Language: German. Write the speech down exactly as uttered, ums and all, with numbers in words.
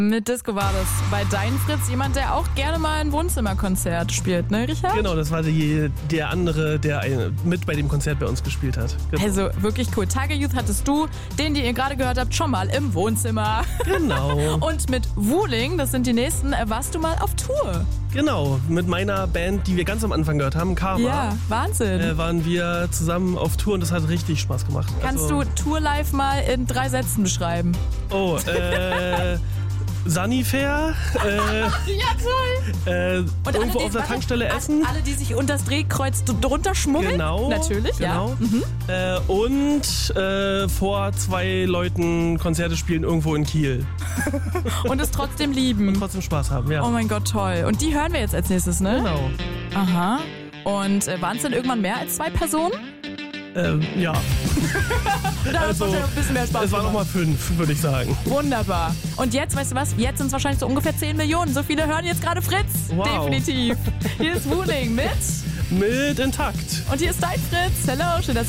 Mit Disco war das bei Dein Fritz, jemand, der auch gerne mal ein Wohnzimmerkonzert spielt, ne, Richard? Genau, das war die, der andere, der ein, mit bei dem Konzert bei uns gespielt hat. Genau. Also wirklich cool. Tiger Youth hattest du, den, den ihr gerade gehört habt, schon mal im Wohnzimmer. Genau. Und mit Wuling, das sind die nächsten, äh, warst du mal auf Tour. Genau, mit meiner Band, die wir ganz am Anfang gehört haben, Karma. Ja, Wahnsinn. Äh, waren wir zusammen auf Tour und das hat richtig Spaß gemacht. Kannst also, du Tour live mal in drei Sätzen beschreiben? Oh, äh... Sunnyfair, äh, Ja, toll. äh, Und irgendwo alle, auf der warte, Tankstelle alle, essen. Alle, die sich unter das Drehkreuz drunter schmuggeln. Genau. Natürlich, genau. ja. Mhm. Äh, und äh, vor zwei Leuten Konzerte spielen irgendwo in Kiel. Und es trotzdem lieben. Und trotzdem Spaß haben, ja. Oh mein Gott, toll. Und die hören wir jetzt als nächstes, ne? Genau. Aha. Und äh, waren es denn irgendwann mehr als zwei Personen? Ähm, ja. Da hat Also, es ein bisschen mehr Spaß es waren gemacht. nochmal fünf, würde ich sagen. Wunderbar. Und jetzt, weißt du was? Jetzt sind es wahrscheinlich so ungefähr zehn Millionen. So viele hören jetzt gerade Fritz. Wow. Definitiv. Hier ist Wuling mit. Mit Intakt. Und hier ist dein Fritz. Hello, schön, dass